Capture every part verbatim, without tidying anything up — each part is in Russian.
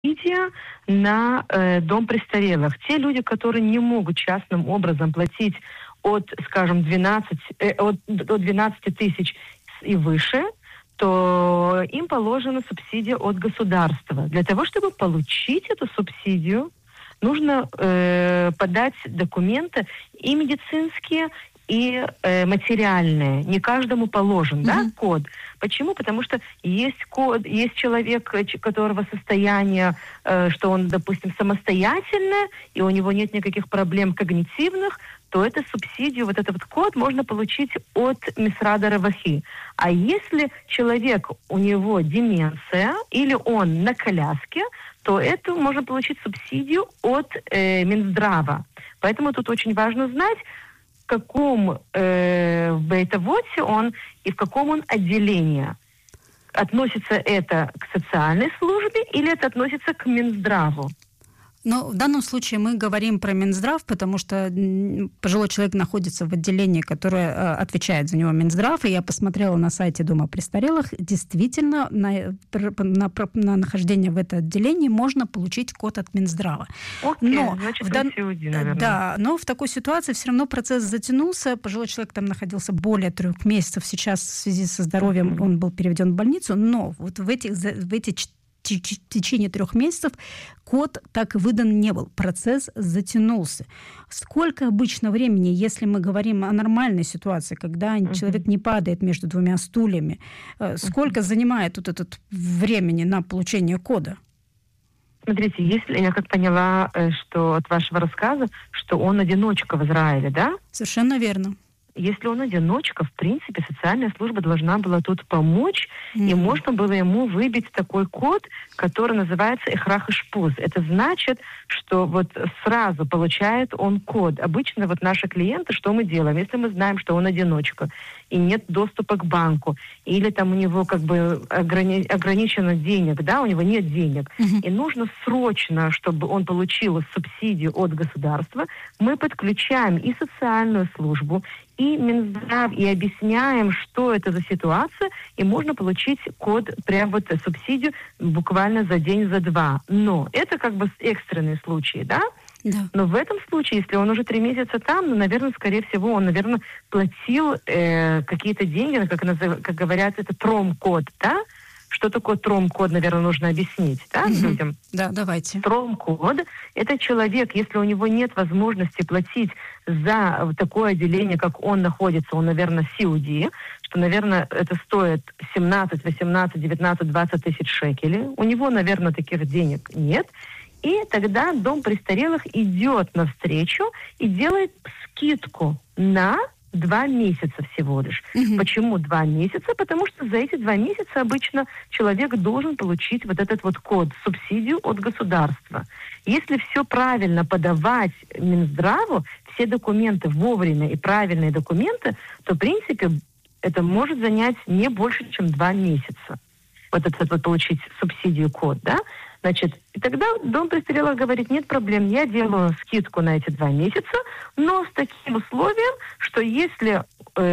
субсидия на э, дом престарелых. Те люди, которые не могут частным образом платить от, скажем, двенадцати, э, от, до двенадцати тысяч и выше, то им положена субсидия от государства. Для того, чтобы получить эту субсидию, нужно э, подать документы и медицинские, и э, материальные. Не каждому положен, mm-hmm. да, код. Почему? Потому что есть код, есть человек, которого состояние, э, что он, допустим, самостоятельное, и у него нет никаких проблем когнитивных, то эту субсидию, вот этот вот код можно получить от Мисрада Ревахи. А если человек, у него деменция, или он на коляске, то это можно получить субсидию от э, Минздрава. Поэтому тут очень важно знать, в каком э, в бейт-авоте он и в каком он отделении. Относится это к социальной службе или это относится к Минздраву? Но в данном случае мы говорим про Минздрав, потому что пожилой человек находится в отделении, которое отвечает за него Минздрав, и я посмотрела на сайте Дома престарелых, действительно на, на, на нахождение в это отделение можно получить код от Минздрава. Окей, но значит, в дан... Сиуди, да, но в такой ситуации все равно процесс затянулся, пожилой человек там находился более трех месяцев, сейчас в связи со здоровьем mm-hmm. он был переведен в больницу, но вот в, этих, в эти в течение трех месяцев код так и выдан не был. Процесс затянулся. Сколько обычно времени, если мы говорим о нормальной ситуации, когда uh-huh. человек не падает между двумя стульями, сколько uh-huh. занимает вот это времени на получение кода? Смотрите, если я как поняла, что от вашего рассказа, что он одиночка в Израиле, да? Совершенно верно. Если он одиночка, в принципе, социальная служба должна была тут помочь, mm-hmm. и можно было ему выбить такой код, который называется «эхрах ишпуз». Это значит, что вот сразу получает он код. Обычно вот наши клиенты, что мы делаем? Если мы знаем, что он одиночка, и нет доступа к банку, или там у него как бы ограни- ограничено денег, да, у него нет денег, mm-hmm. и нужно срочно, чтобы он получил субсидию от государства, мы подключаем и социальную службу, и Минздрав, и объясняем, что это за ситуация, и можно получить код, прям вот субсидию буквально за день, за два. Но это как бы экстренные случаи, да? Да. Но в этом случае, если он уже три месяца там, ну, наверное, скорее всего, он, наверное, платил э, какие-то деньги, как, назыв... как говорят, это тром-код, да? Что такое тром-код, наверное, нужно объяснить, да, mm-hmm. людям? Да, давайте. Тром-код – это человек, если у него нет возможности платить за такое отделение, как он находится, он, наверное, сиуди, что, наверное, это стоит семнадцать, восемнадцать, девятнадцать, двадцать тысяч шекелей. У него, наверное, таких денег нет. И тогда Дом престарелых идет навстречу и делает скидку на два месяца всего лишь. Mm-hmm. Почему два месяца? Потому что за эти два месяца обычно человек должен получить вот этот вот код, субсидию от государства. Если все правильно подавать Минздраву, все документы вовремя и правильные документы, то, в принципе, это может занять не больше, чем два месяца. Вот этот вот получить субсидию, код, да? Значит, и тогда Дом престарелых говорит, нет проблем, я делаю скидку на эти два месяца, но с таким условием, что если,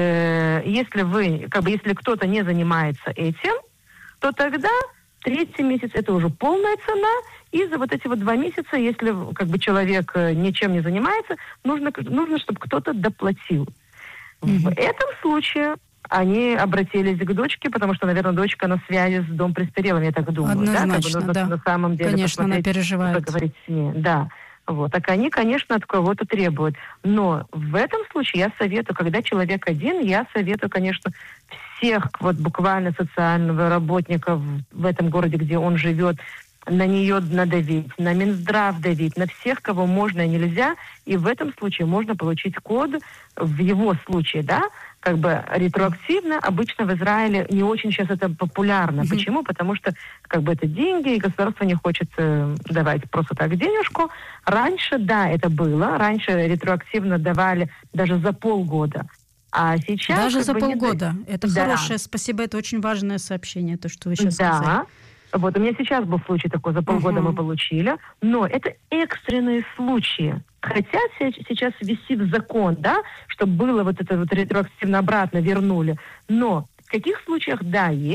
э, если вы, как бы, если кто-то не занимается этим, то тогда третий месяц это уже полная цена, и за вот эти вот два месяца, если как бы человек ничем не занимается, нужно, нужно чтобы кто-то доплатил. Mm-hmm. В этом случае они обратились к дочке, потому что, наверное, дочка на связи с Дом престарелым, я так думаю. Однозначно, да? Как бы нужно да. на самом деле конечно, она переживает. Поговорить с ней. Да. Вот. Так они, конечно, от кого-то требуют. Но в этом случае я советую, когда человек один, я советую, конечно, всех вот буквально социального работника в, в этом городе, где он живет, на нее надавить, на Минздрав давить, на всех, кого можно и нельзя. И в этом случае можно получить код, в его случае, да, как бы ретроактивно. Обычно в Израиле не очень сейчас это популярно. Mm-hmm. Почему? Потому что как бы это деньги, и государство не хочет э, давать просто так денежку. Раньше, да, это было. Раньше ретроактивно давали даже за полгода. А сейчас... Даже за бы, полгода. Не... Это да. хорошее, спасибо, это очень важное сообщение, то, что вы сейчас да. сказали. Вот у меня сейчас был случай такой, за полгода uh-huh. мы получили, но это экстренные случаи. Хотя сейчас висит закон, да, чтобы было вот это вот ретроактивно обратно вернули. Но в каких случаях, да, есть,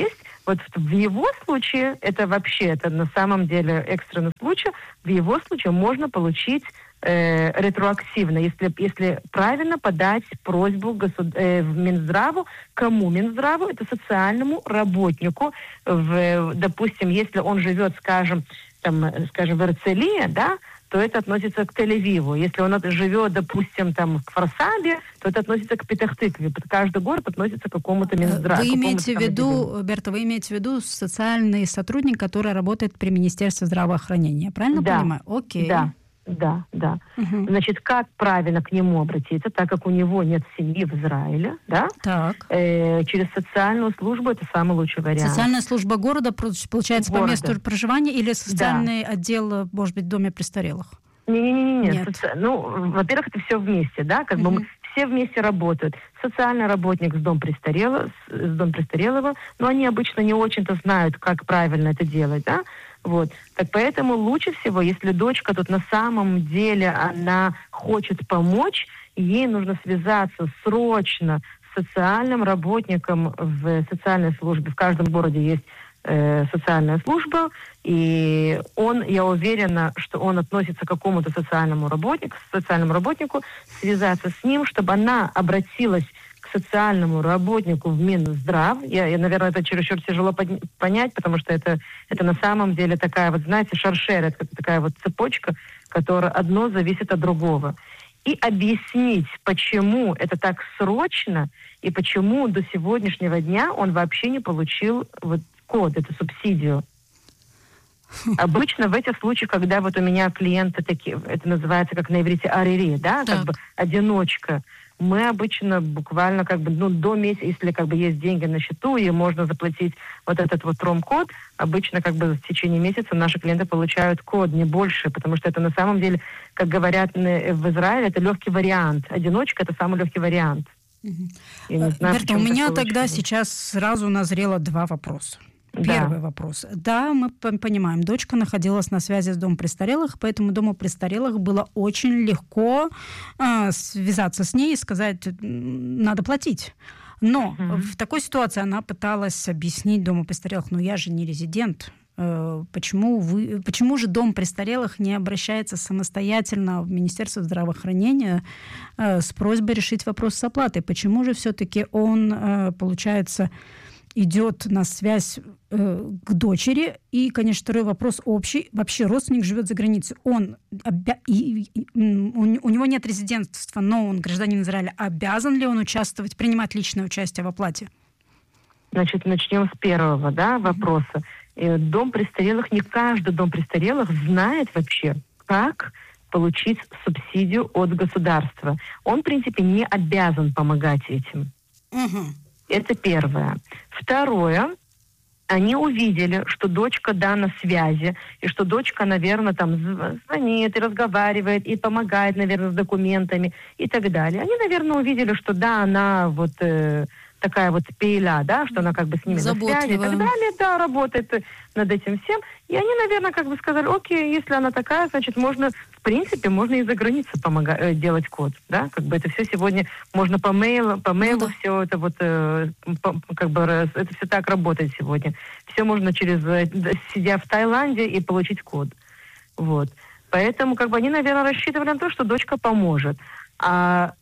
вот в его случае, это вообще, это на самом деле экстренный случай, в его случае можно получить э, ретроактивно, если, если правильно подать просьбу государ... э, в Минздраву. Кому Минздраву? Это социальному работнику. В, допустим, если он живет, скажем, там, скажем, в Эрцелии, да, то это относится к Тель-Авиву. Если он живет, допустим, там, в Кфар-Сабе, то это относится к Петах-Тыкве. Каждый город относится к какому-то Минздраву. Вы имеете в виду, Берта, вы имеете в виду социальный сотрудник, который работает при Министерстве здравоохранения, правильно да. понимаю? Окей. Да. Да, да. Угу. Значит, как правильно к нему обратиться, так как у него нет семьи в Израиле, да? Так. Э, через социальную службу это самый лучший вариант. Социальная служба города, получается, города. По месту проживания или социальный да. отдел, может быть, в доме престарелых? Не-не-не, Соци... ну, во-первых, это все вместе, да, как угу. бы мы все вместе работают. Социальный работник с дом престарелого, с дом престарелого, но они обычно не очень-то знают, как правильно это делать, да. Вот. Так поэтому лучше всего, если дочка тут на самом деле, она хочет помочь, ей нужно связаться срочно с социальным работником в социальной службе. В каждом городе есть э, социальная служба, и он, я уверена, что он относится к какому-то социальному работнику, социальному работнику, связаться с ним, чтобы она обратилась к социальному работнику в Минздрав. Я, я, наверное, это чересчур тяжело под, понять, потому что это, это на самом деле такая вот, знаете, шаршер, это такая вот цепочка, которая одно зависит от другого. И объяснить, почему это так срочно, и почему до сегодняшнего дня он вообще не получил вот код, эту субсидию. Обычно в этих случаях, когда вот у меня клиенты такие, это называется как на иврите арири, да, так. как бы одиночка, мы обычно буквально как бы, ну, до месяца, если как бы есть деньги на счету и можно заплатить вот этот вот промокод, обычно как бы в течение месяца наши клиенты получают код, не больше, потому что это на самом деле, как говорят в Израиле, это легкий вариант. Одиночка — это самый легкий вариант. Угу. Берта, у меня тогда сейчас сразу назрело два вопроса. Первый да. вопрос. Да, мы понимаем, дочка находилась на связи с домом престарелых, поэтому дому престарелых было очень легко э, связаться с ней и сказать, надо платить. Но mm-hmm. в такой ситуации она пыталась объяснить дому престарелых, ну я же не резидент, э, почему, вы, почему же дом престарелых не обращается самостоятельно в Министерство здравоохранения э, с просьбой решить вопрос с оплатой? Почему же все-таки он, э, получается, идет на связь э, к дочери. И, конечно, второй вопрос общий. Вообще родственник живет за границей. Он обя... и, и, у, у него нет резидентства, но он гражданин Израиля. Обязан ли он участвовать, принимать личное участие в оплате? Значит, начнем с первого, да, вопроса. Mm-hmm. Дом престарелых, не каждый дом престарелых знает вообще, как получить субсидию от государства. Он, в принципе, не обязан помогать этим. Mm-hmm. Это первое. Второе, они увидели, что дочка, да, на связи, и что дочка, наверное, там звонит и разговаривает, и помогает, наверное, с документами и так далее. Они, наверное, увидели, что да, она вот э, такая вот пейля, да, что она как бы с ними на связи и так далее, да, работает над этим всем. И они, наверное, как бы сказали, окей, если она такая, значит, можно, в принципе, можно и за границей помогать, делать код, да, как бы это все сегодня можно по мейлу, по мейлу ну, да. все это вот, э, по, как бы, это все так работает сегодня. Все можно через, сидя в Таиланде и получить код, вот. Поэтому, как бы, они, наверное, рассчитывали на то, что дочка поможет. А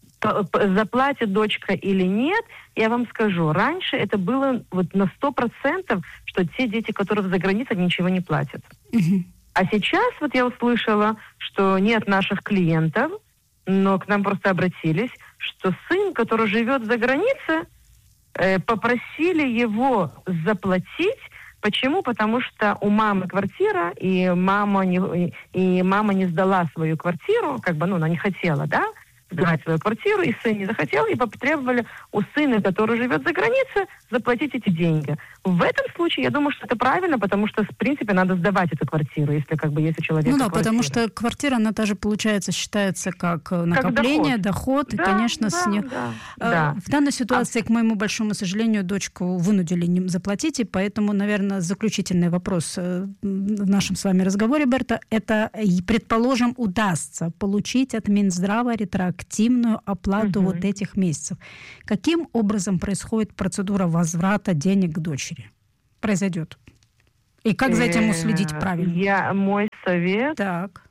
заплатит дочка или нет, я вам скажу, раньше это было вот на сто процентов, что те дети, которые за границей, ничего не платят. Uh-huh. А сейчас вот я услышала, что нет наших клиентов, но к нам просто обратились, что сын, который живет за границей, э, попросили его заплатить. Почему? Потому что у мамы квартира, и мама не, и мама не сдала свою квартиру, как бы, ну, она не хотела, да, сдавать свою квартиру, и сын не захотел, и потребовали у сына, который живет за границей, заплатить эти деньги. В этом случае, я думаю, что это правильно, потому что, в принципе, надо сдавать эту квартиру, если как бы есть у человека Ну да, квартира. потому что квартира, она даже, получается, считается как накопление, как доход, доход да, и, конечно, да, с нее... Да, да. В данной ситуации, а... к моему большому сожалению, дочку вынудили не заплатить, и поэтому, наверное, заключительный вопрос в нашем с вами разговоре, Берта, это, предположим, удастся получить от Минздрава ретроактивную оплату угу. вот этих месяцев. Каким образом происходит процедура возврата денег к дочери? произойдет? И как за этим уследить правильно? Я, мой совет, так.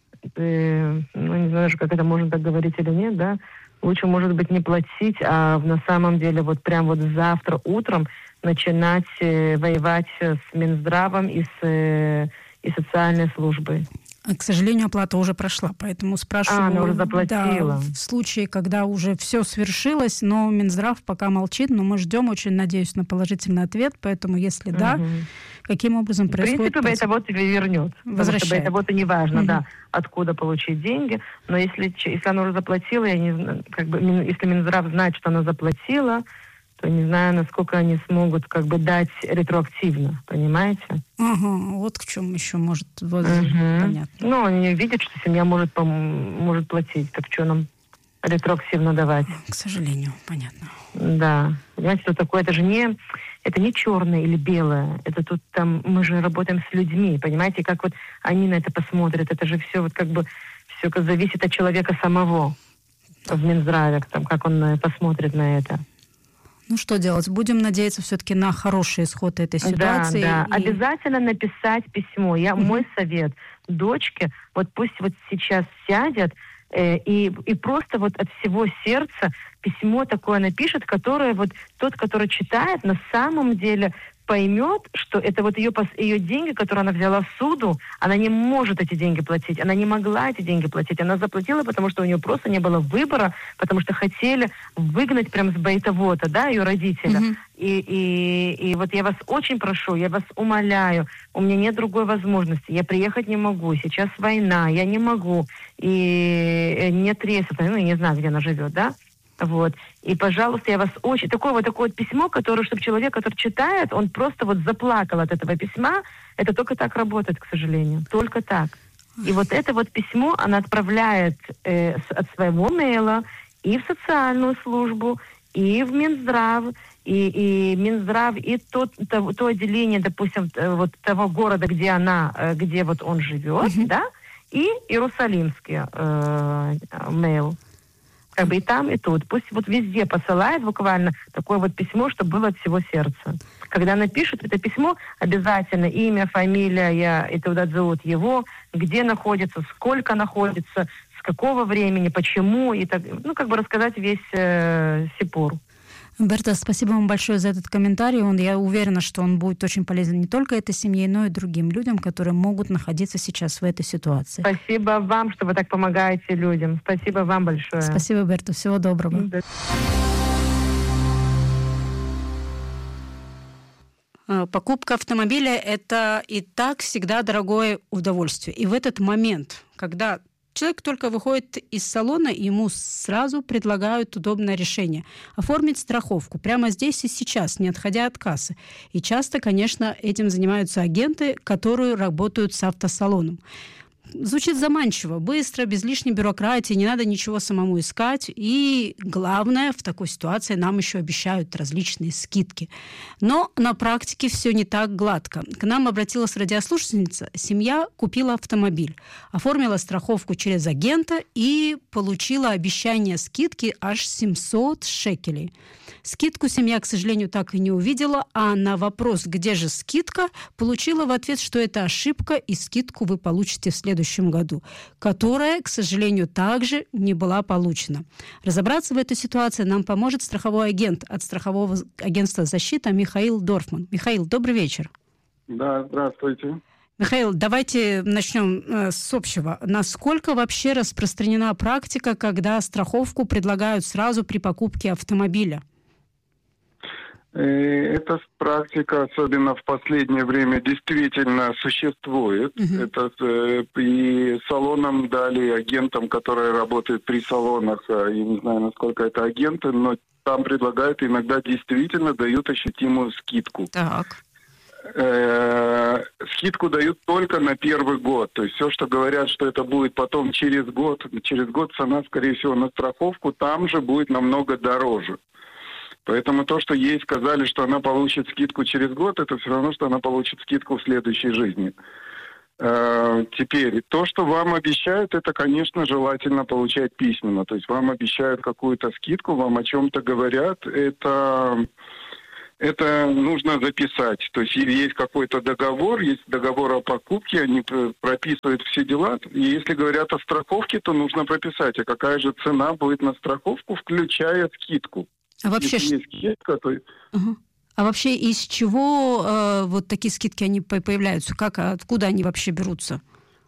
Э, ну, не знаю, как это можно так говорить или нет, да, лучше, может быть, не платить, а на самом деле вот прям вот завтра утром начинать э, воевать с Минздравом и с э, и социальной службой. К сожалению, оплата уже прошла, поэтому спрашиваю... А, она уже заплатила. Да, в случае, когда уже все свершилось, но Минздрав пока молчит, но мы ждем, очень надеюсь, на положительный ответ, поэтому если да, угу. каким образом происходит... В принципе, это вот вернет. Возвращает. Это вот и не важно, угу. да, откуда получить деньги, но если, если она уже заплатила, я не знаю, как бы, если Минздрав знает, что она заплатила, то не знаю, насколько они смогут как бы дать ретроактивно, понимаете? Ага, вот в чем еще может... Вот, угу. Понятно. Ну, они видят, что семья может, пом- может платить, так что нам ретроактивно давать? К сожалению, понятно. Да. Понимаете, что такое? Это же не... Это не черное или белое. Это тут там... Мы же работаем с людьми, понимаете? Как вот они на это посмотрят. Это же все вот как бы... Все зависит от человека самого в Минздраве, там, как он посмотрит на это. Ну, что делать? Будем надеяться все-таки на хороший исход этой ситуации. Да, да. И... Обязательно написать письмо. Я, mm-hmm. Мой совет дочке, вот пусть вот сейчас сядет э, и, и просто вот от всего сердца письмо такое напишет, которое вот тот, который читает, на самом деле поймет, что это вот ее, ее деньги, которые она взяла в суду, она не может эти деньги платить. Она не могла эти деньги платить. Она заплатила, потому что у нее просто не было выбора, потому что хотели выгнать прям с бейтовота, да, ее родителя. Mm-hmm. И, и, и вот я вас очень прошу, я вас умоляю, у меня нет другой возможности. Я приехать не могу, сейчас война, я не могу. И нет рейсов, ну, я не знаю, где она живет, да? Вот. И, пожалуйста, я вас очень... Такое вот такое вот письмо, которое, чтобы человек, который читает, он просто вот заплакал от этого письма. Это только так работает, к сожалению. Только так. И вот это вот письмо она отправляет э, с, от своего мейла и в социальную службу, и в Минздрав, и, и Минздрав, и то, то, то отделение, допустим, вот того города, где она, где вот он живет, mm-hmm. да, и Иерусалимский э, мейл. Как бы и там, и тут. Пусть вот везде посылает буквально такое вот письмо, чтобы было от всего сердца. Когда она пишет это письмо, обязательно имя, фамилия, и туда зовут его, где находится, сколько находится, с какого времени, почему, и так, ну, как бы рассказать весь э, сипур. Берта, спасибо вам большое за этот комментарий. Он, я уверена, что он будет очень полезен не только этой семье, но и другим людям, которые могут находиться сейчас в этой ситуации. Спасибо вам, что вы так помогаете людям. Спасибо вам большое. Спасибо, Берта. Всего доброго. Да. Покупка автомобиля – это и так всегда дорогое удовольствие. И в этот момент, когда человек только выходит из салона, и ему сразу предлагают удобное решение – оформить страховку прямо здесь и сейчас, не отходя от кассы. И часто, конечно, этим занимаются агенты, которые работают с автосалоном. Звучит заманчиво, быстро, без лишней бюрократии, не надо ничего самому искать. И главное, в такой ситуации нам еще обещают различные скидки. Но на практике все не так гладко. К нам обратилась радиослушательница. Семья купила автомобиль, оформила страховку через агента и получила обещание скидки аж семьсот шекелей. Скидку семья, к сожалению, так и не увидела, а на вопрос, где же скидка, получила в ответ, что это ошибка, и скидку вы получите в следующем году, которая, к сожалению, также не была получена. Разобраться в этой ситуации нам поможет страховой агент от страхового агентства «Защита» Михаил Дорфман. Михаил, добрый вечер. Да, здравствуйте. Михаил, давайте начнем э, с общего. Насколько вообще распространена практика, когда страховку предлагают сразу при покупке автомобиля? Эта практика, особенно в последнее время, действительно существует. Uh-huh. Это и салонам дали, агентам, которые работают при салонах, я не знаю, насколько это агенты, но там предлагают, иногда действительно дают ощутимую скидку. Так. Э-э- скидку дают только на первый год. То есть все, что говорят, что это будет потом через год, через год цена, скорее всего, на страховку там же будет намного дороже. Поэтому то, что ей сказали, что она получит скидку через год, это все равно, что она получит скидку в следующей жизни. Э, теперь, то, что вам обещают, это, конечно, желательно получать письменно. То есть вам обещают какую-то скидку, вам о чем-то говорят. Это это нужно записать. То есть есть какой-то договор, есть договор о покупке, они прописывают все дела. И если говорят о страховке, то нужно прописать, а какая же цена будет на страховку, включая скидку. А вообще, если есть скидка, то... Угу. А вообще из чего э, вот такие скидки они появляются? Как, откуда они вообще берутся?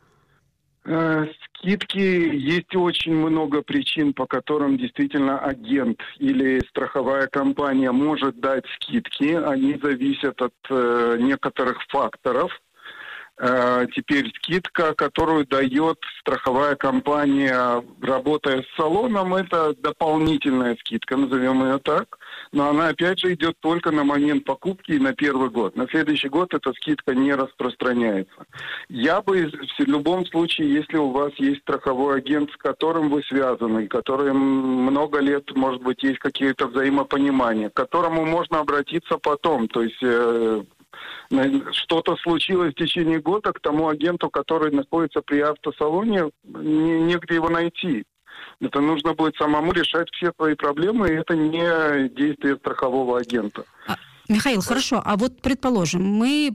Скидки, есть очень много причин, по которым действительно агент или страховая компания может дать скидки. Они зависят от э, некоторых факторов. Э, теперь скидка, которую дает страховая компания, работая с салоном, это дополнительная скидка, назовем ее так. Но она, опять же, идет только на момент покупки и на первый год. На следующий год эта скидка не распространяется. Я бы в любом случае, если у вас есть страховой агент, с которым вы связаны, который много лет, может быть, есть какие-то взаимопонимания, к которому можно обратиться потом, то есть... Э, что-то случилось в течение года, к тому агенту, который находится при автосалоне, не, негде его найти. Это нужно будет самому решать все свои проблемы, и это не действие страхового агента. А, Михаил, да. Хорошо. А вот, предположим, мы,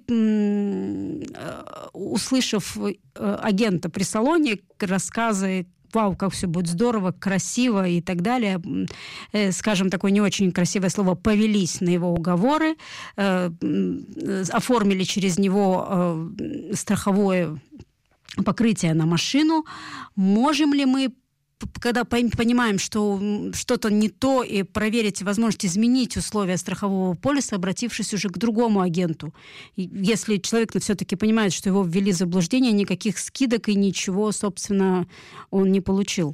услышав агента при салоне, рассказы, вау, как все будет здорово, красиво и так далее, э, скажем, такое не очень красивое слово, повелись на его уговоры, э, оформили через него э, страховое покрытие на машину. Можем ли мы, когда понимаем, что что-то не то, и проверить возможность изменить условия страхового полиса, обратившись уже к другому агенту? И если человек все-таки понимает, что его ввели в заблуждение, никаких скидок и ничего, собственно, он не получил.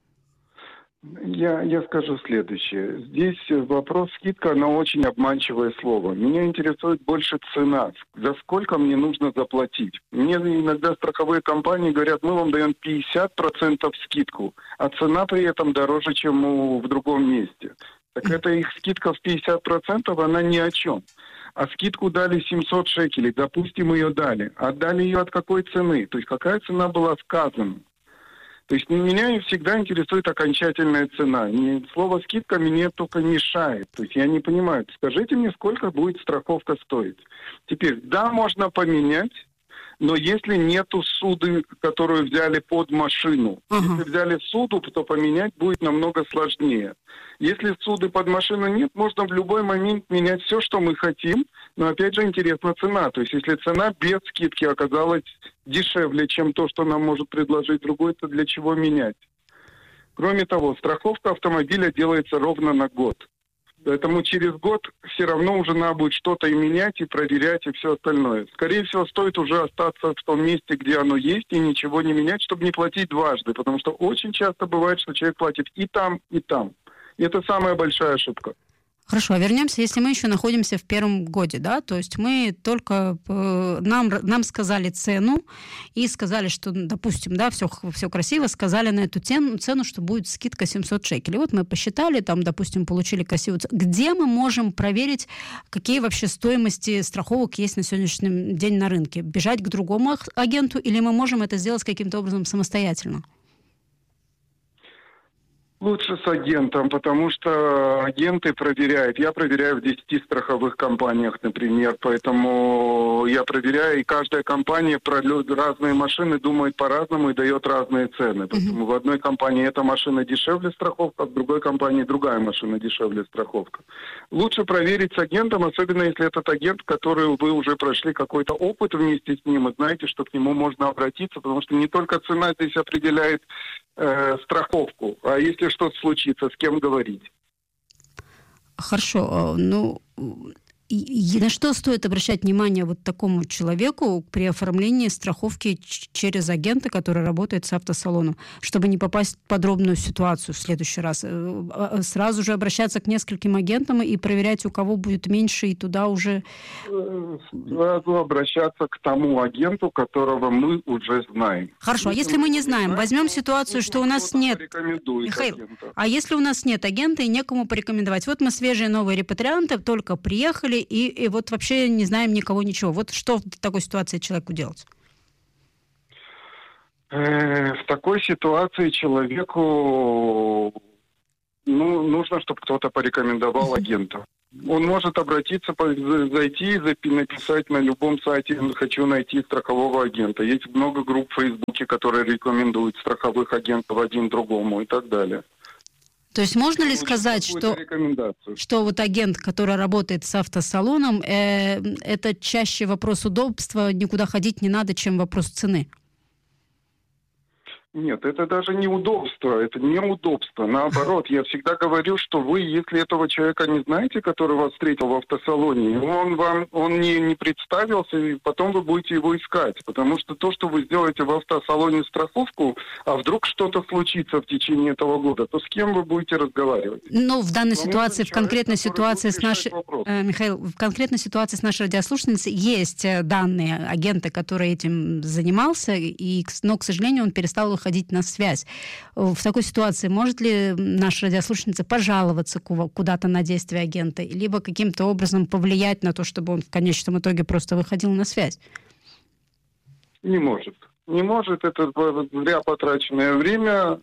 Я, я скажу следующее. Здесь вопрос скидка, оно очень обманчивое слово. Меня интересует больше цена. За сколько мне нужно заплатить? Мне иногда страховые компании говорят, мы вам даем пятьдесят процентов скидку, а цена при этом дороже, чем у, в другом месте. Так это их скидка в пятьдесят процентов, она ни о чем. А скидку дали семьсот шекелей, допустим, ее дали. А дали ее от какой цены? То есть какая цена была сказана? То есть меня всегда интересует окончательная цена. Не, слово «скидка» мне только мешает. То есть я не понимаю. Скажите мне, сколько будет страховка стоить. Теперь, да, можно поменять, но если нету суды, которую взяли под машину, uh-huh. если взяли суду, то поменять будет намного сложнее. Если суды под машину нет, можно в любой момент менять все, что мы хотим, но опять же интересна цена. То есть если цена без скидки оказалась дешевле, чем то, что нам может предложить другой, то для чего менять? Кроме того, страховка автомобиля делается ровно на год. Поэтому через год все равно уже надо будет что-то и менять, и проверять, и все остальное. Скорее всего, стоит уже остаться в том месте, где оно есть, и ничего не менять, чтобы не платить дважды. Потому что очень часто бывает, что человек платит и там, и там. И это самая большая ошибка. Хорошо, а вернемся, если мы еще находимся в первом годе, да, то есть мы только, э, нам, нам сказали цену и сказали, что, допустим, да, все, все красиво, сказали на эту цену, цену, что будет скидка семьсот шекелей. Вот мы посчитали, там, допустим, получили красивую цену. Где мы можем проверить, какие вообще стоимости страховок есть на сегодняшний день на рынке? Бежать к другому агенту или мы можем это сделать каким-то образом самостоятельно? Лучше с агентом, потому что агенты проверяют. Я проверяю в десяти страховых компаниях, например, поэтому я проверяю, и каждая компания про разные машины думает по-разному и дает разные цены. Поэтому uh-huh. в одной компании эта машина дешевле страховка, а в другой компании другая машина дешевле страховка. Лучше проверить с агентом, особенно если этот агент, который вы уже прошли какой-то опыт вместе с ним, и знаете, что к нему можно обратиться, потому что не только цена здесь определяет э, страховку, а если что-то случится, с кем говорить. Хорошо, ну и, и на что стоит обращать внимание вот такому человеку при оформлении страховки ч- через агента, который работает с автосалоном, чтобы не попасть в подробную ситуацию в следующий раз? Сразу же обращаться к нескольким агентам и проверять, у кого будет меньше, и туда уже... Сразу обращаться к тому агенту, которого мы уже знаем. Хорошо, если а если мы не знаем, знаем возьмем ситуацию, что у нас нет... Михаил, агента. А если у нас нет агента и некому порекомендовать? Вот мы свежие новые репатрианты, только приехали, И, и вот вообще не знаем никого, ничего. Вот что в такой ситуации человеку делать? В такой ситуации человеку ну, нужно, чтобы кто-то порекомендовал агента. Он может обратиться, зайти и написать на любом сайте «Хочу найти страхового агента». Есть много групп в Фейсбуке, которые рекомендуют страховых агентов один другому и так далее. То есть можно ли сказать, что, что вот агент, который работает с автосалоном, э, это чаще вопрос удобства, никуда ходить не надо, чем вопрос цены? Нет, это даже не удобство, это не удобство. Наоборот, я всегда говорю, что вы, если этого человека не знаете, который вас встретил в автосалоне, он вам он не, не представился, и потом вы будете его искать. Потому что то, что вы сделаете в автосалоне страховку, а вдруг что-то случится в течение этого года, то с кем вы будете разговаривать? Ну, в данной Вам ситуации, в конкретной ситуации с нашей... Э, Михаил, в конкретной ситуации с нашей радиослушательницей есть данные агента, который этим занимался, и, но, к сожалению, он перестал выходить ходить на связь. В такой ситуации может ли наша радиослушательница пожаловаться куда-то на действия агента, либо каким-то образом повлиять на то, чтобы он в конечном итоге просто выходил на связь? Не может. Не может. Это зря потраченное время.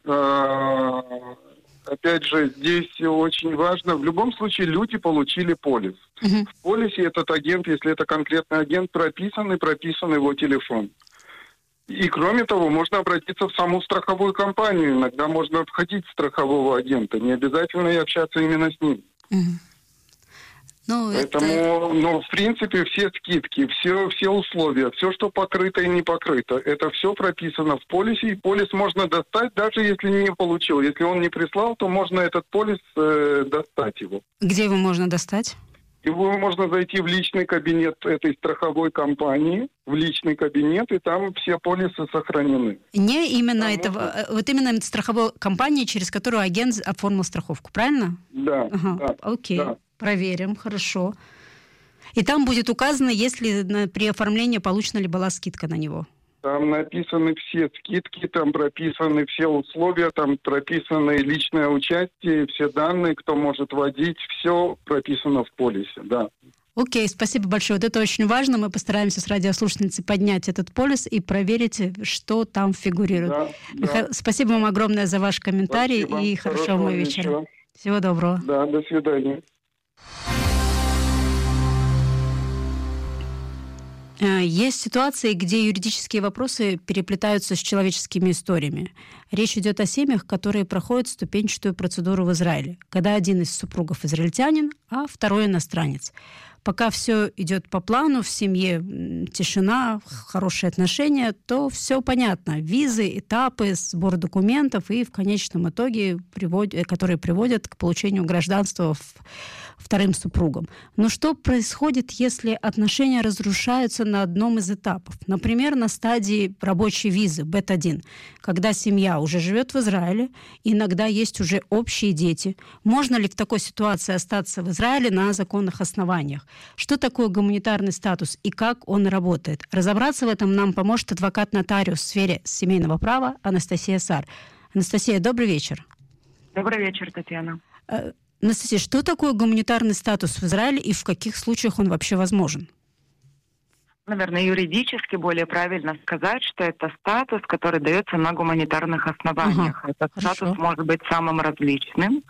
Опять же, здесь очень важно. В любом случае люди получили полис. Угу. В полисе этот агент, если это конкретный агент, прописан и прописан его телефон. И кроме того, можно обратиться в саму страховую компанию. Иногда можно обходить страхового агента. Не обязательно и общаться именно с ним. Угу. Ну, Поэтому, это... ну, в принципе, все скидки, все, все условия, все, что покрыто и не покрыто, это все прописано в полисе. И полис можно достать, даже если не получил. Если он не прислал, то можно этот полис э, достать его. Где его можно достать? Его можно зайти в личный кабинет этой страховой компании, в личный кабинет, и там все полисы сохранены. Не именно там этого, можно... вот именно страховой компании, через которую агент оформил страховку, правильно? Да. Ага, да окей, да. Проверим, хорошо. И там будет указано, если при оформлении получена ли была скидка на него. Там написаны все скидки, там прописаны все условия, там прописано личное участие, все данные, кто может водить, все прописано в полисе, да. Окей, спасибо большое. Вот это очень важно. Мы постараемся с радиослушательницей поднять этот полис и проверить, что там фигурирует. Да, Михаил, да. Спасибо вам огромное за ваш комментарий. Спасибо. И хорошего вам вечера. вечера. Всего доброго. Да, до свидания. Есть ситуации, где юридические вопросы переплетаются с человеческими историями. Речь идет о семьях, которые проходят ступенчатую процедуру в Израиле, когда один из супругов израильтянин, а второй иностранец. Пока все идет по плану, в семье тишина, хорошие отношения, то все понятно. Визы, этапы, сбор документов и в конечном итоге, приводят, которые приводят к получению гражданства вторым супругам. Но что происходит, если отношения разрушаются на одном из этапов? Например, на стадии рабочей визы бэ один, когда семья уже живет в Израиле, иногда есть уже общие дети. Можно ли в такой ситуации остаться в Израиле на законных основаниях? Что такое гуманитарный статус и как он работает? Разобраться в этом нам поможет адвокат-нотариус в сфере семейного права Анастасия Сар. Анастасия, добрый вечер. Добрый вечер, Татьяна. Анастасия, что такое гуманитарный статус в Израиле и в каких случаях он вообще возможен? Наверное, юридически более правильно сказать, что это статус, который дается на гуманитарных основаниях. Ага, Этот хорошо. Статус может быть самым различным.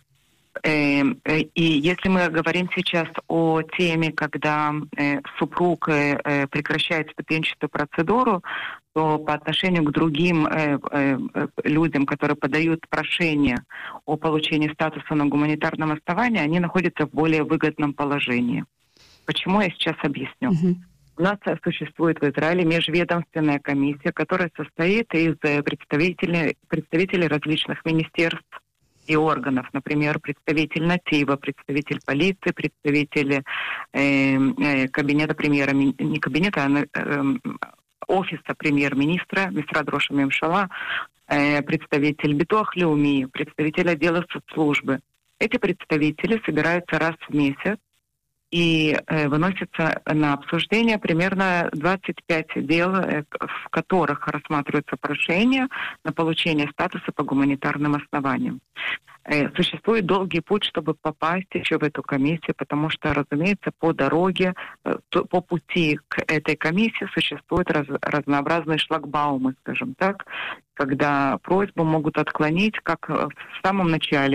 И если мы говорим сейчас о теме, когда супруг прекращает ступенчатую процедуру, то по отношению к другим людям, которые подают прошение о получении статуса на гуманитарном основании, они находятся в более выгодном положении. Почему, я сейчас объясню. Угу. У нас существует в Израиле межведомственная комиссия, которая состоит из представителей, представителей различных министерств и органов, например, представитель НАТИВа, представитель полиции, представитель э, э, кабинета премьера, не кабинета, а э, офиса премьер-министра, Мисрад Роша Мемшала, э, представитель Битуах Леуми, представитель отдела соцслужбы. Эти представители собираются раз в месяц и э, выносятся на обсуждение примерно двадцать пять дел, э, в которых рассматриваются прошения на получение статуса по гуманитарным основаниям. Э, существует долгий путь, чтобы попасть еще в эту комиссию, потому что, разумеется, по дороге, э, по пути к этой комиссии существуют раз, разнообразные шлагбаумы, скажем так, когда просьбу могут отклонить как в самом начале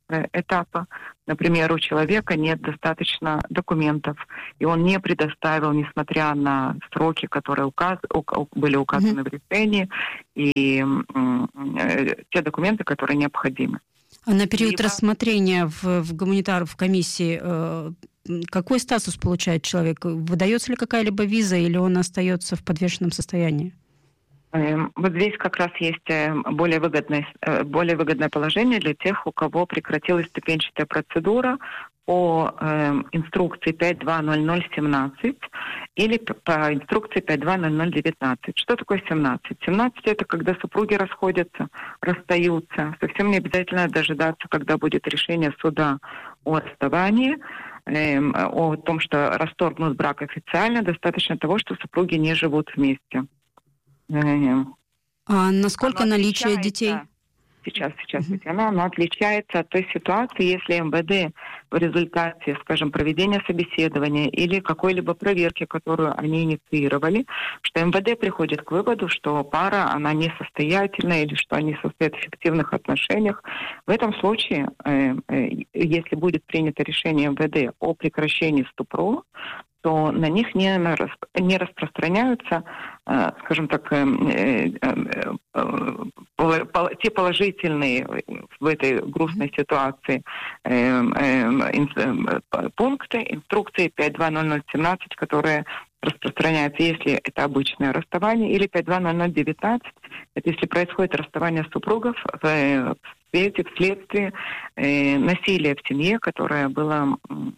этапа. Например, у человека нет достаточно документов, и он не предоставил, несмотря на сроки, которые указ... были указаны mm-hmm. в решении, и э, те документы, которые необходимы. А на период Либо... рассмотрения в, в гуманитар, в комиссии, э, какой статус получает человек? Выдается ли какая-либо виза, или он остается в подвешенном состоянии? Вот здесь как раз есть более выгодное, более выгодное положение для тех, у кого прекратилась ступенчатая процедура по э, инструкции пять два ноль ноль семнадцать или по инструкции пять два ноль ноль девятнадцать. Что такое семнадцать? семнадцать это когда супруги расходятся, расстаются. Совсем не обязательно дожидаться, когда будет решение суда о расставании, э, о том, что расторгнут брак официально. Достаточно того, что супруги не живут вместе. А насколько наличие детей? Сейчас, сейчас, Татьяна, оно отличается от той ситуации, если эм вэ дэ в результате, скажем, проведения собеседования или какой-либо проверки, которую они инициировали, что эм вэ дэ приходит к выводу, что пара, она несостоятельна или что они состоят в фиктивных отношениях. В этом случае, э, э, если будет принято решение эм вэ дэ о прекращении ступро, то на них не, не распространяются, скажем так, те положительные в этой грустной ситуации пункты инструкции пять два ноль ноль семнадцать, которые распространяются, если это обычное расставание, или пять два ноль ноль девятнадцать, это если происходит расставание супругов в свете, вследствие насилия в семье, которое было...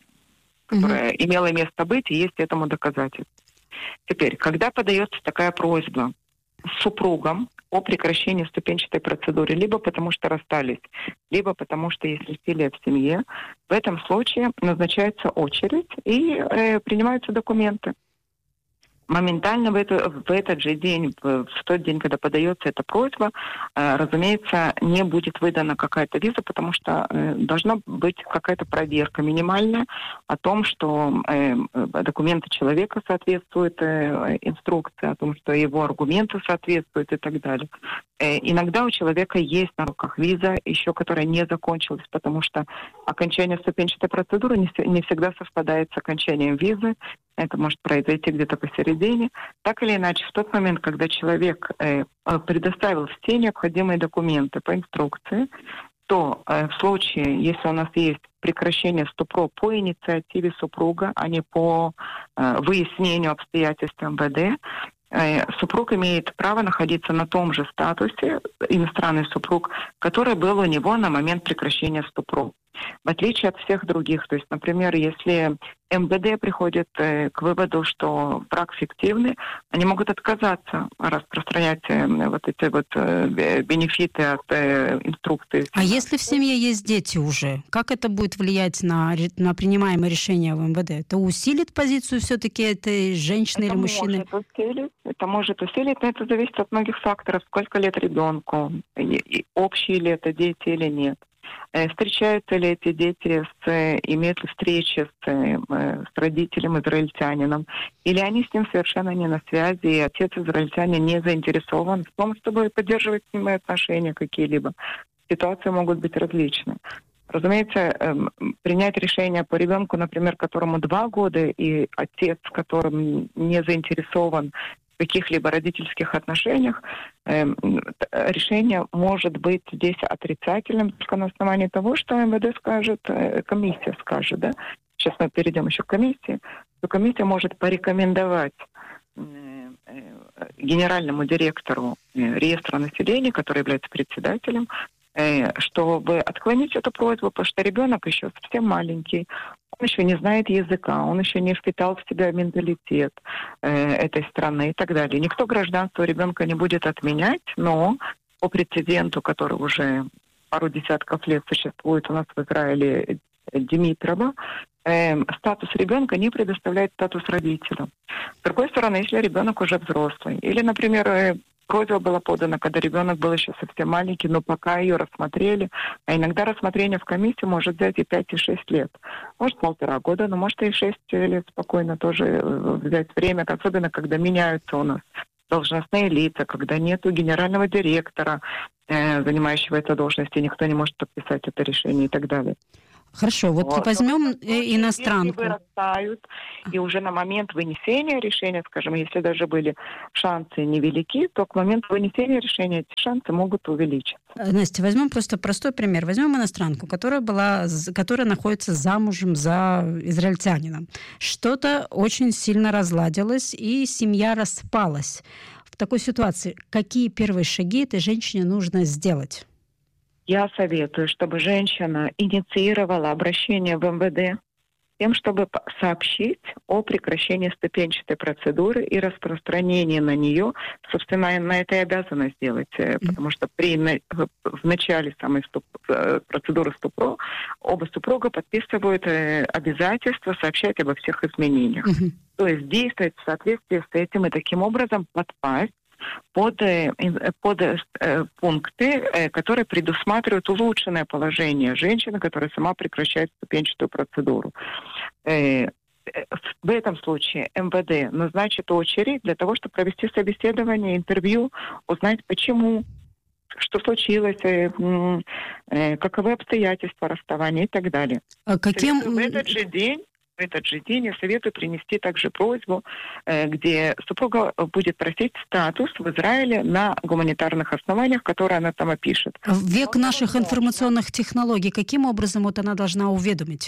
которая mm-hmm. имела место быть, и есть этому доказательства. Теперь, когда подается такая просьба супругам о прекращении ступенчатой процедуры, либо потому что расстались, либо потому что есть насилие в семье, в этом случае назначается очередь и э, принимаются документы. Моментально в, это, в этот же день, в, в тот день, когда подается эта просьба, э, разумеется, не будет выдана какая-то виза, потому что э, должна быть какая-то проверка минимальная о том, что э, документы человека соответствуют э, инструкции, о том, что его аргументы соответствуют и так далее. Э, иногда у человека есть на руках виза, еще которая не закончилась, потому что окончание ступенчатой процедуры не, не всегда совпадает с окончанием визы. Это может произойти где-то посередине. Так или иначе, в тот момент, когда человек э, предоставил все необходимые документы по инструкции, то э, в случае, если у нас есть прекращение ступро по инициативе супруга, а не по э, выяснению обстоятельств эм вэ дэ, э, супруг имеет право находиться на том же статусе, иностранный супруг, который был у него на момент прекращения ступро. В отличие от всех других, то есть, например, если эм вэ дэ приходит э, к выводу, что брак фиктивный, они могут отказаться распространять э, вот эти вот э, бенефиты от э, инструкции. А если в семье есть дети уже, как это будет влиять на, на принимаемое решение в эм вэ дэ? Это усилит позицию все-таки этой женщины это или мужчины? Может усилить, это может усилить, но это зависит от многих факторов. Сколько лет ребенку, и, и общие ли это дети или нет. Встречаются ли эти дети, с, имеют ли встречи с, с родителем израильтянином, или они с ним совершенно не на связи, и отец израильтянин не заинтересован в том, чтобы поддерживать с ним отношения какие-либо. Ситуации могут быть различны. Разумеется, принять решение по ребенку, например, которому два года, и отец, которым не заинтересован в каких-либо родительских отношениях, э, решение может быть здесь отрицательным только на основании того, что эм вэ дэ скажет, э, комиссия скажет, да. Сейчас мы перейдем еще к комиссии. То комиссия может порекомендовать э, э, генеральному директору э, реестра населения, который является председателем, э, чтобы отклонить эту просьбу, потому что ребенок еще совсем маленький. Он еще не знает языка, он еще не впитал в себя менталитет э, этой страны и так далее. Никто гражданство ребенка не будет отменять, но по прецеденту, который уже пару десятков лет существует у нас в Израиле, Димитрова, э, статус ребенка не предоставляет статус родителя. С другой стороны, если ребенок уже взрослый, или, например, э, просьба была подана, когда ребенок был еще совсем маленький, но пока ее рассмотрели, а иногда рассмотрение в комиссии может взять и пять, и шесть лет. Может, полтора года, но может и шесть лет спокойно тоже взять время, особенно когда меняются у нас должностные лица, когда нету генерального директора, э, занимающего эту должность, и никто не может подписать это решение и так далее. Хорошо, вот, вот. возьмем случае, иностранку. Если вырастают, и уже на момент вынесения решения, скажем, если даже были шансы невелики, то к моменту вынесения решения эти шансы могут увеличиться. Настя, возьмем просто простой пример. Возьмем иностранку, которая, была, которая находится замужем за израильтянином. Что-то очень сильно разладилось, и семья распалась. В такой ситуации какие первые шаги этой женщине нужно сделать? Я советую, чтобы женщина инициировала обращение в эм вэ дэ тем, чтобы сообщить о прекращении ступенчатой процедуры и распространении на нее. Собственно, на это и обязана сделать, mm-hmm. потому что при, в начале самой ступ, процедуры ступро оба супруга подписывают обязательство сообщать обо всех изменениях. Mm-hmm. То есть действовать в соответствии с этим и таким образом подпасть под, под э, пункты, э, которые предусматривают улучшенное положение женщины, которая сама прекращает ступенчатую процедуру. Э, в этом случае эм вэ дэ назначит очередь для того, чтобы провести собеседование, интервью, узнать почему, что случилось, э, э, каковы обстоятельства расставания и так далее. А каким... В этот же день В этот же день я советую принести также просьбу, где супруга будет просить статус в Израиле на гуманитарных основаниях, которые она там опишет. В век наших информационных технологий каким образом вот она должна уведомить?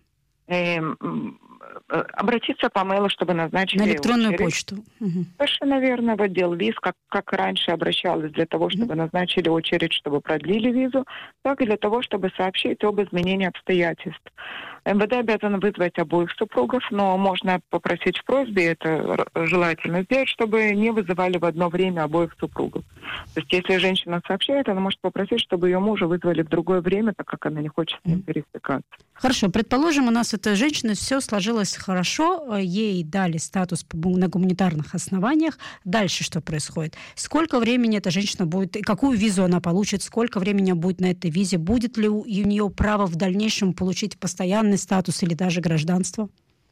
Эм, обратиться по мейлу, чтобы назначить на электронную очередь. Почту. Угу. Совершенно верно, в отдел виз, как, как раньше обращалась для того, чтобы угу. назначили очередь, чтобы продлили визу, так и для того, чтобы сообщить об изменении обстоятельств. эм вэ дэ обязан вызвать обоих супругов, но можно попросить в просьбе, это желательно сделать, чтобы не вызывали в одно время обоих супругов. То есть если женщина сообщает, она может попросить, чтобы ее мужа вызвали в другое время, так как она не хочет с ним пересекаться. Хорошо, предположим, у нас эта женщина, все сложилось хорошо, ей дали статус на гуманитарных основаниях. Дальше что происходит? Сколько времени эта женщина будет, какую визу она получит, сколько времени будет на этой визе, будет ли у нее право в дальнейшем получить постоянный статус или даже гражданство?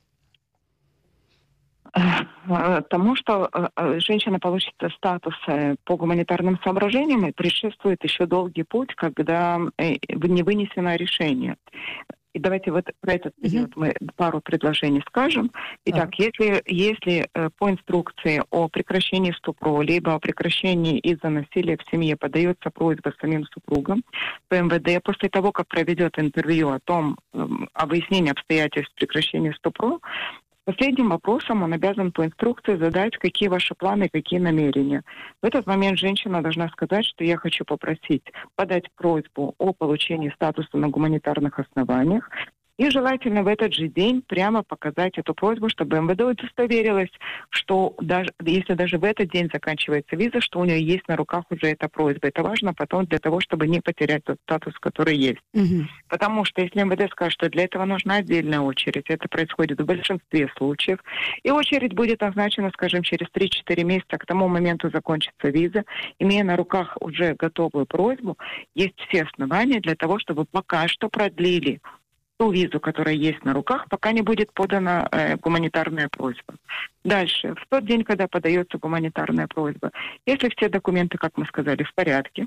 Тому, что женщина получит статус по гуманитарным соображениям, и предшествует еще долгий путь, когда не вынесено решение. И давайте вот про этот период мы пару предложений скажем. Итак, а. если, если по инструкции о прекращении ступро, либо о прекращении из-за насилия в семье подается просьба самим супругам, то эм вэ дэ после того, как проведет интервью о том, о выяснении обстоятельств прекращения ступро, последним вопросом он обязан по инструкции задать, какие ваши планы, какие намерения. В этот момент женщина должна сказать, что я хочу попросить подать просьбу о получении статуса на гуманитарных основаниях. И желательно в этот же день прямо показать эту просьбу, чтобы эм вэ дэ удостоверилось, что даже, если даже в этот день заканчивается виза, что у нее есть на руках уже эта просьба. Это важно потом для того, чтобы не потерять тот статус, который есть. Угу. Потому что если эм вэ дэ скажет, что для этого нужна отдельная очередь, это происходит в большинстве случаев, и очередь будет назначена, скажем, через три-четыре месяца, к тому моменту закончится виза, имея на руках уже готовую просьбу, есть все основания для того, чтобы пока что продлили ту визу, которая есть на руках, пока не будет подана э, гуманитарная просьба. Дальше, в тот день, когда подается гуманитарная просьба, если все документы, как мы сказали, в порядке,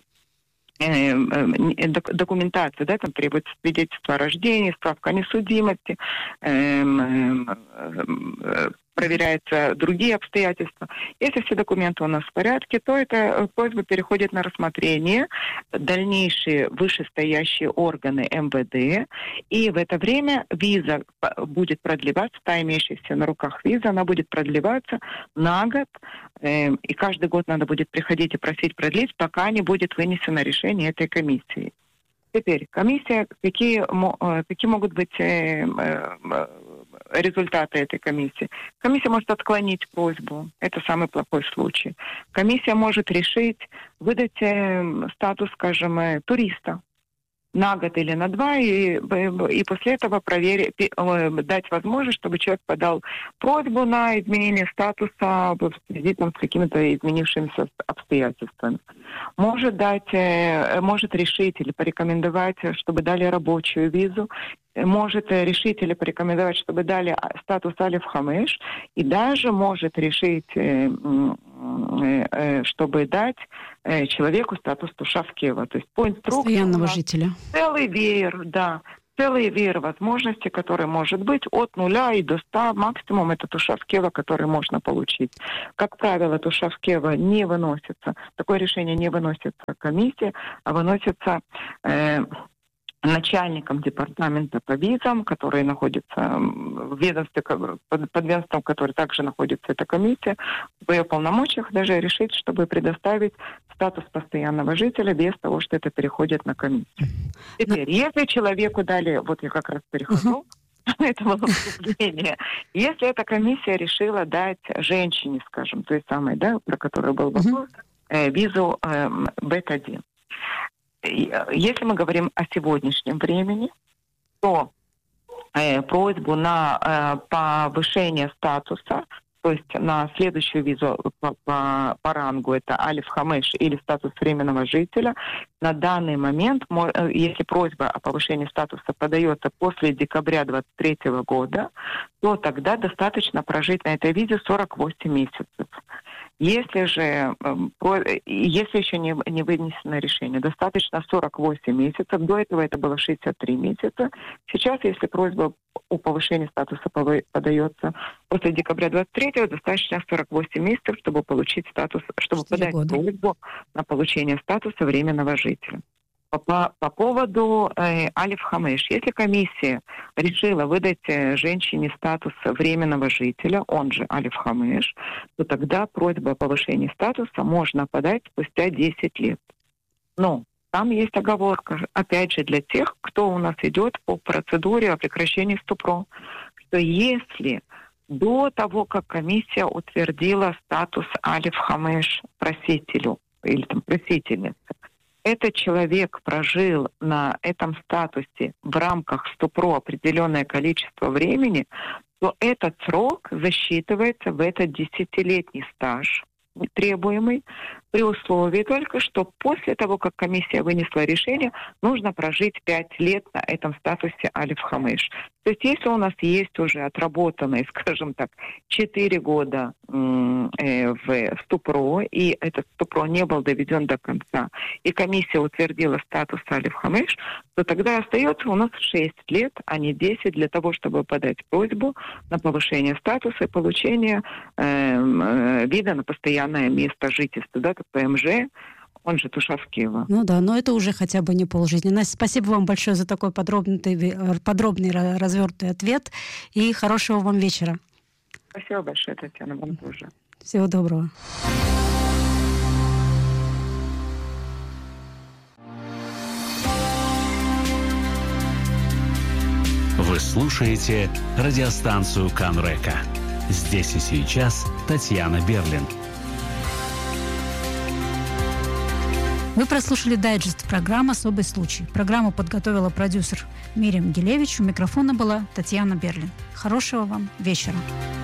э, э, документация, да, там требуется свидетельство о рождении, справка о несудимости, э, э, э, проверяются другие обстоятельства. Если все документы у нас в порядке, то эта просьба переходит на рассмотрение дальнейшие вышестоящие органы эм вэ дэ, и в это время виза будет продлеваться, та имеющаяся на руках виза, она будет продлеваться на год, э, и каждый год надо будет приходить и просить продлить, пока не будет вынесено решение этой комиссии. Теперь, комиссия, какие, какие могут быть э, э, результаты этой комиссии? Комиссия может отклонить просьбу. Это самый плохой случай. Комиссия может решить выдать э, статус, скажем, э, туриста на год или на два, и, и после этого проверить, дать возможность, чтобы человек подал просьбу на изменение статуса в связи там, с какими-то изменившимися обстоятельствами. Может дать, может решить или порекомендовать, чтобы дали рабочую визу, может решить или порекомендовать, чтобы дали статус Алеф Хамеш, и даже может решить чтобы дать человеку статус Тушавкева. То есть по инструкции постоянного жителя. Целый веер, да. Целый веер возможностей, который может быть от нуля и до ста. Максимум это Тушавкева, который можно получить. Как правило, Тушавкева не выносится. Такое решение не выносится комиссия, а выносится э, начальником департамента по визам, который находится в ведомстве, под, под ведомством, который также находится эта комиссия, в ее полномочиях даже решить, чтобы предоставить статус постоянного жителя без того, что это переходит на комиссию. Теперь, если человеку дали, вот я как раз перехожу, это было вступление, если эта комиссия решила дать женщине, скажем, той самой, да, про которую был вопрос, э, визу э, бэ один. Если мы говорим о сегодняшнем времени, то э, просьбу на э, повышение статуса, то есть на следующую визу по, по, по рангу, это Алиф Хамеш или статус временного жителя, на данный момент, если просьба о повышении статуса подается после декабря двадцать третьего года, то тогда достаточно прожить на этой визе сорок восемь месяцев. Если же, если еще не, не вынесено решение, достаточно сорок восемь месяцев, до этого это было шестьдесят три месяца. Сейчас, если просьба о повышении статуса подается после декабря двадцать третьего, достаточно сорок восемь месяцев, чтобы получить статус, чтобы подать года. просьбу на получение статуса временного жителя. По, по поводу э, Алиф Хамеш. Если комиссия решила выдать э, женщине статус временного жителя, он же Алиф Хамеш, то тогда просьба о повышении статуса можно подать спустя десять лет. Но там есть оговорка, опять же, для тех, кто у нас идет по процедуре о прекращении СТУПРО, что если до того, как комиссия утвердила статус Алиф Хамеш просителю или там просительнице, этот человек прожил на этом статусе в рамках СТУПРО определенное количество времени, то этот срок засчитывается в этот десятилетний стаж требуемый, при условии только, что после того, как комиссия вынесла решение, нужно прожить пять лет на этом статусе Алиф Хамеш. То есть если у нас есть уже отработанные, скажем так, четыре года э, в СТУПРО, и этот СТУПРО не был доведен до конца, и комиссия утвердила статус Алиф Хамеш, то тогда остается у нас шесть лет, а не десять, для того, чтобы подать просьбу на повышение статуса и получение э, э, вида на постоянное место жительства, да, как ПМЖ, он же Тушавкева. Ну да, но это уже хотя бы не полжизни. Настя, спасибо вам большое за такой подробный, подробный развернутый ответ, и хорошего вам вечера. Спасибо большое, Татьяна, вам тоже. Всего доброго. Вы слушаете радиостанцию Канрека. Здесь и сейчас Татьяна Берлин. Вы прослушали дайджест программы «Особый случай». Программу подготовила продюсер Мириам Гилевич. У микрофона была Татьяна Берлин. Хорошего вам вечера.